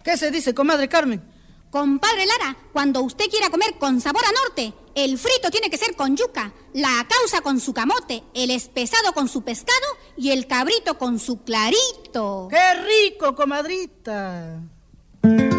¿Qué se dice, comadre Carmen? Compadre Lara, cuando usted quiera comer con sabor a norte, el frito tiene que ser con yuca, la causa con su camote, el espesado con su pescado y el cabrito con su clarito. ¡Qué rico, comadrita!